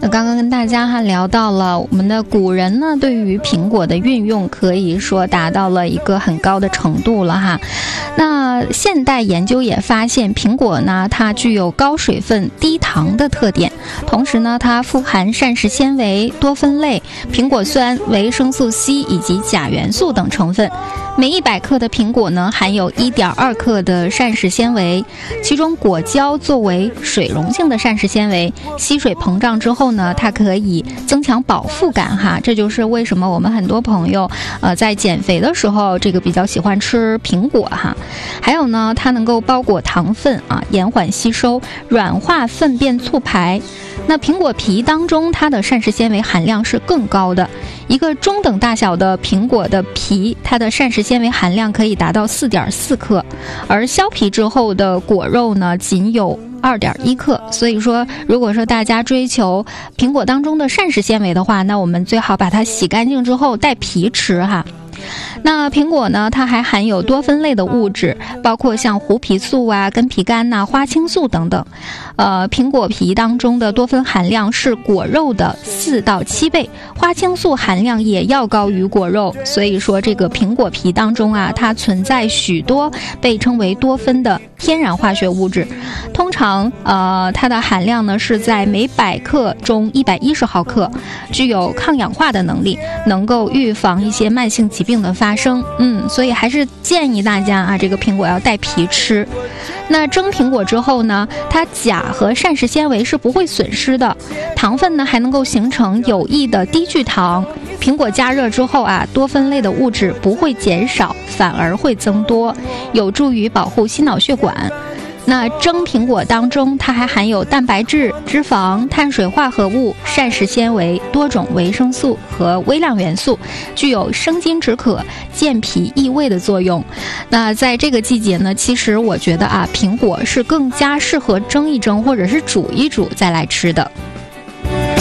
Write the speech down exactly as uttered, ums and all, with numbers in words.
那刚刚跟大家还聊到了我们的古人呢，对于苹果的运用可以说达到了一个很高的程度了哈。那现代研究也发现，苹果呢它具有高水分、低糖的特点，同时呢它富含膳食纤维、多酚类、苹果酸、维生素 C 以及钾元素等成分。每一百克的苹果呢含有 一点二克的膳食纤维，其中果胶作为水溶性的膳食纤维，吸水膨胀之后呢，它可以增强饱腹感哈。这就是为什么我们很多朋友呃在减肥的时候，这个比较喜欢吃苹果哈。还有呢，它能够包裹糖分啊，延缓吸收，软化粪便促排。那苹果皮当中，它的膳食纤维含量是更高的。一个中等大小的苹果的皮，它的膳食纤维含量可以达到 四点四克，而削皮之后的果肉呢，仅有二点一克。所以说，如果说大家追求苹果当中的膳食纤维的话，那我们最好把它洗干净之后带皮吃哈。那苹果呢，它还含有多酚类的物质，包括像胡皮素啊、根皮苷呐、花青素等等。呃，苹果皮当中的多酚含量是果肉的四到七倍，花青素含量也要高于果肉。所以说，这个苹果皮当中啊，它存在许多被称为多酚的天然化学物质。通常，呃，它的含量呢是在每百克中一百一十毫克，具有抗氧化的能力，能够预防一些慢性疾病的发生。嗯，所以还是建议大家啊，这个苹果要带皮吃。那蒸苹果之后呢，它钾和膳食纤维是不会损失的，糖分呢还能够形成有益的低聚糖。苹果加热之后啊，多酚类的物质不会减少，反而会增多，有助于保护心脑血管。那蒸苹果当中，它还含有蛋白质、脂肪、碳水化合物、膳食纤维、多种维生素和微量元素，具有生津止渴、健脾益胃的作用。那在这个季节呢，其实我觉得啊，苹果是更加适合蒸一蒸或者是煮一煮再来吃的。